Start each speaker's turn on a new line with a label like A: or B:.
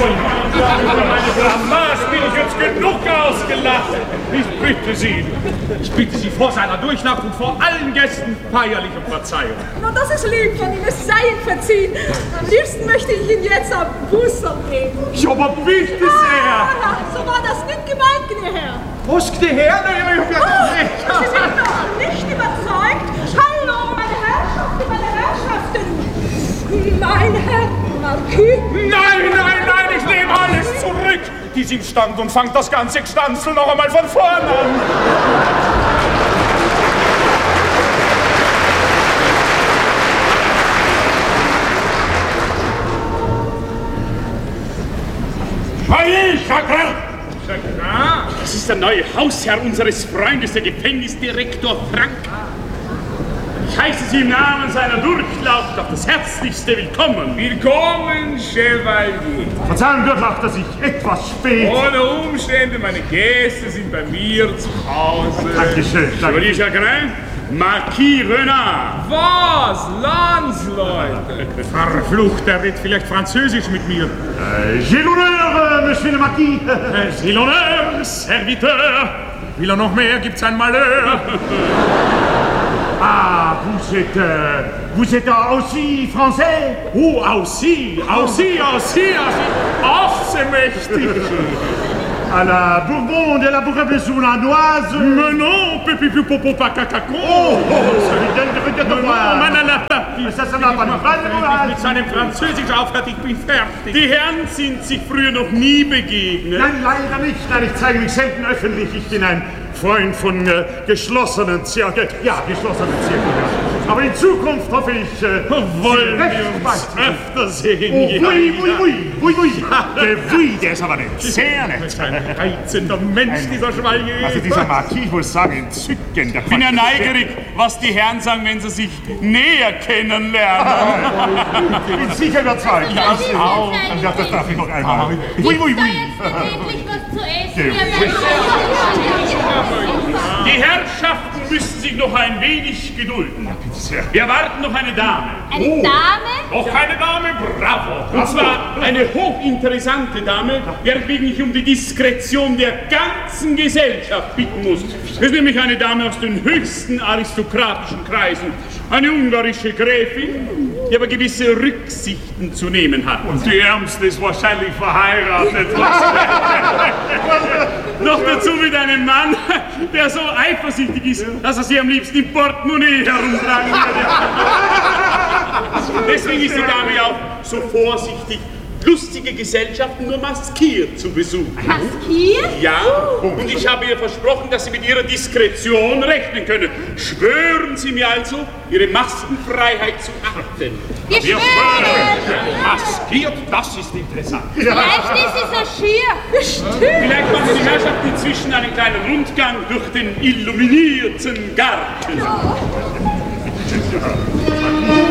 A: Meine Blamage bin ich jetzt genug ausgelacht. Ich bitte Sie vor seiner Durchlaucht und vor allen Gästen feierlich um Verzeihung.
B: Na, das ist lieb von Ihnen, es sei Ihnen verziehen. Am liebsten möchte ich Ihnen jetzt am Bus nehmen.
A: Ja, aber bitte sehr.
B: So war das nicht gemeint, gnädiger Herr.
A: Was, gnädiger Herr?
B: Sie sind doch nicht überzeugt? Hallo, meine Herrschaften, Mein Herr Marquis?
A: Nein, ich nehme alles zurück. Die sind stand und fangt das ganze Gstanzel noch einmal von vorn an.
C: Chagrin! Das ist der neue Hausherr unseres Freundes, der Gefängnisdirektor Frank. Ich heiße Sie im Namen seiner Durchlaucht auf das herzlichste Willkommen.
D: Willkommen, Chevalier.
C: Verzeihung, Durchlaucht, dass ich etwas spät...
D: Ohne Umstände, meine Gäste sind bei mir zu Hause.
C: Dankeschön.
D: Chevalier Chagrin, Marquis Renard. Was? Landsleute?
A: Verflucht, er redet vielleicht Französisch mit mir.
C: J'ai l'honneur, Monsieur le Marquis.
A: J'ai l'honneur, Serviteur. Will er noch mehr, gibt's ein Malheur.
C: Ah, vous êtes aussi français?
A: Oh, aussi. Ach, c'est mächtig.
C: À la Bourbon de la Bourgogne-Sournoise.
A: Mais non, Pépipi Popo Pacacacon.
C: Ça n'a pas de
A: Mit seinem Französisch aufhört, ich bin fertig. Die Herren sind sich früher noch nie begegnet.
C: Nein, leider nicht. Nein, ich zeige mich selten öffentlich. Ich bin ein Freund von geschlossenen Zirkeln. Ja, geschlossenen Zirkeln. Aber in Zukunft hoffe ich,
A: wollen wir uns öfter sehen.
C: Oui, der ist aber nett. Sehr nett.
A: Ein reizender Mensch, dieser Chevalier.
C: Also dieser Marquis, ich muss sagen, entzückend.
E: Ich bin ja neugierig, was die Herren sagen, wenn sie sich näher kennenlernen.
C: Ich bin sicher überzeugt.
E: Ja, ich auch.
C: Ja, das darf ich noch einmal.
F: Oui. Ist da jetzt endlich was zu essen?
E: Die Herrschaften müssen sich noch ein wenig gedulden. Wir erwarten noch eine Dame.
F: Eine Dame?
E: Noch eine Dame, bravo. Und zwar eine hochinteressante Dame, weswegen ich um die Diskretion der ganzen Gesellschaft bitten muss. Das ist nämlich eine Dame aus den höchsten aristokratischen Kreisen. Eine ungarische Gräfin, die aber gewisse Rücksichten zu nehmen hat.
A: Und die Ärmste ist wahrscheinlich verheiratet.
E: Noch dazu mit einem Mann, der so eifersüchtig ist, dass er sie am liebsten im Portemonnaie herumtragen würde. Deswegen ist die Dame ja auch so vorsichtig, lustige Gesellschaften nur maskiert zu besuchen.
F: Maskiert?
E: Ja, und ich habe ihr versprochen, dass Sie mit Ihrer Diskretion rechnen können. Schwören Sie mir also, Ihre Maskenfreiheit zu achten.
F: Wir schwören!
A: Maskiert, das ist interessant.
F: Vielleicht ist sie so schier.
E: Vielleicht machen die Herrschaften inzwischen einen kleinen Rundgang durch den illuminierten Garten.